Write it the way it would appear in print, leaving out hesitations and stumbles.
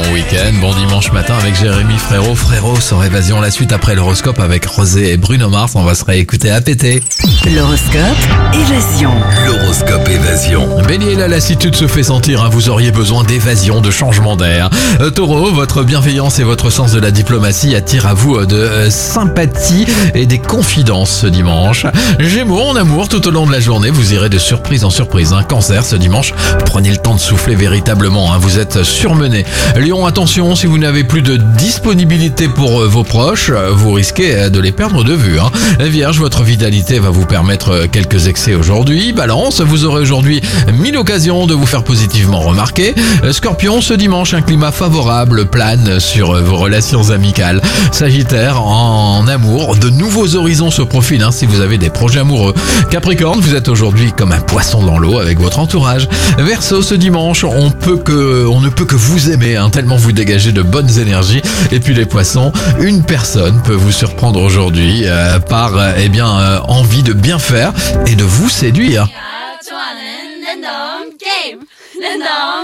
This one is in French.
bon week-end, bon dimanche matin avec Jérémy Frérot. Frérot sur Évasion, la suite après l'horoscope avec Rosé et Bruno Mars. On va se réécouter à péter. L'horoscope Évasion. L'horoscope Évasion. Bélier, la lassitude se fait sentir, vous auriez besoin d'évasion, de changement d'air. Taureau, votre bienveillance et votre sens de la diplomatie attirent à vous de sympathie et des confidences ce dimanche. Gémeaux, en amour, tout au long de la journée, vous irez de surprise en surprise. Cancer, ce dimanche, prenez le temps de souffler véritablement, vous êtes surmené. Lion, attention, si vous n'avez plus de disponibilité pour vos proches, vous risquez de les perdre de vue. Vierge, votre vitalité va vous permettre quelques excès aujourd'hui. Balance, vous aurez aujourd'hui 1000 occasions de vous faire positivement remarquer. Scorpion, ce dimanche, un climat favorable plane sur vos relations amicales. Sagittaire, en amour, de nouveaux horizons se profilent si vous avez des projets amoureux. Capricorne, vous êtes aujourd'hui comme un poisson dans l'eau avec votre entourage. Verseau, ce dimanche, on ne peut que vous aimer, tellement vous dégagez de bonnes énergies. Et puis les poissons, une personne peut vous surprendre aujourd'hui par envie de bien faire et de vous séduire. 좋아하는 랜덤 게임 랜덤